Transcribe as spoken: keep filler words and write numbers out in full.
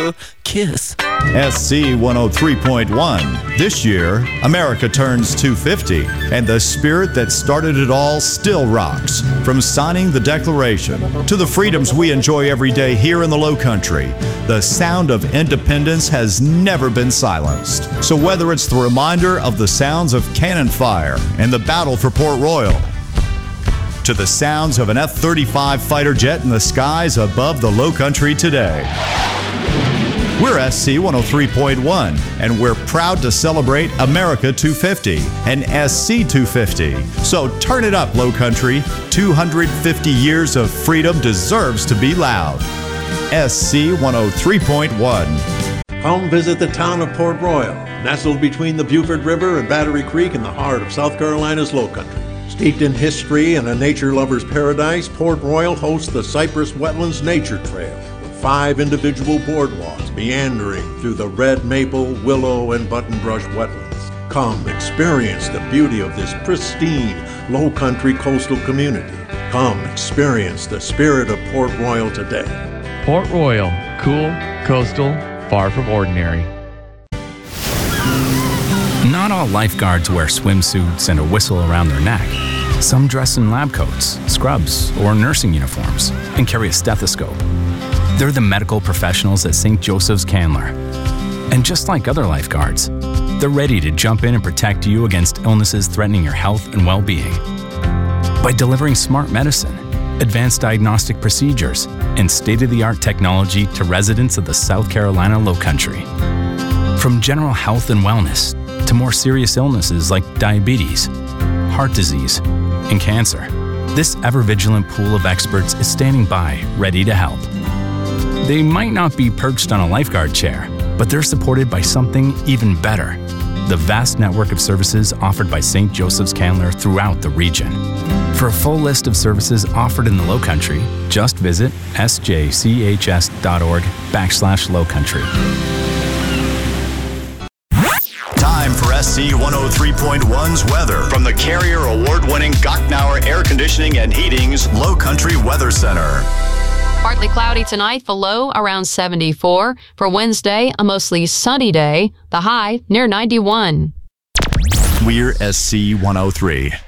America. Kiss. S C one oh three point one. This year, America turns two fifty, and the spirit that started it all still rocks. From signing the Declaration to the freedoms we enjoy every day here in the Low Country, the sound of independence has never been silenced. So whether it's the reminder of the sounds of cannon fire and the battle for Port Royal, to the sounds of an F thirty-five fighter jet in the skies above the Low Country today, we're S C one oh three point one, and we're proud to celebrate America two fifty and S C two fifty. So turn it up, Low Country. two hundred fifty years of freedom deserves to be loud. S C one oh three point one. Come visit the town of Port Royal, nestled between the Buford River and Battery Creek in the heart of South Carolina's Low Country. Steeped in history and a nature lover's paradise, Port Royal hosts the Cypress Wetlands Nature Trail, with five individual boardwalks meandering through the red maple, willow, and buttonbrush wetlands. Come experience the beauty of this pristine, low country coastal community. Come experience the spirit of Port Royal today. Port Royal, cool, coastal, far from ordinary. Not all lifeguards wear swimsuits and a whistle around their neck. Some dress in lab coats, scrubs, or nursing uniforms and carry a stethoscope. They're the medical professionals at Saint Joseph's Candler. And just like other lifeguards, they're ready to jump in and protect you against illnesses threatening your health and well-being. By delivering smart medicine, advanced diagnostic procedures, and state-of-the-art technology to residents of the South Carolina Low Country. From general health and wellness to more serious illnesses like diabetes, heart disease, and cancer, this ever-vigilant pool of experts is standing by, ready to help. They might not be perched on a lifeguard chair, but they're supported by something even better: the vast network of services offered by Saint Joseph's Candler throughout the region. For a full list of services offered in the Low Country, just visit sjchs.org backslash Low Country. Time for S C one oh three point one's weather from the Carrier Award-winning Gocknauer Air Conditioning and Heating's Low Country Weather Center. Partly cloudy tonight, the low around seventy-four. For Wednesday, a mostly sunny day, the high near ninety-one. We're S C one oh three.